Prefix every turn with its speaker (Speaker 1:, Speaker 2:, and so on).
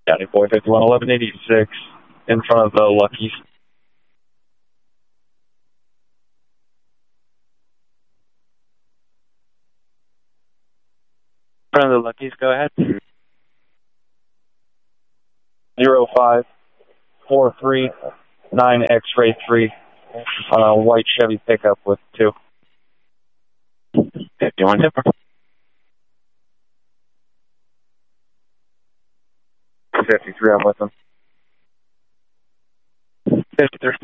Speaker 1: County Boy 511186 in front of the Lucky's.
Speaker 2: In front of the Lucky's, go ahead.
Speaker 1: 05439 X-ray 3 on a white Chevy pickup with 2.
Speaker 2: 51 tipper.
Speaker 1: 53, I'm with them.
Speaker 2: 53.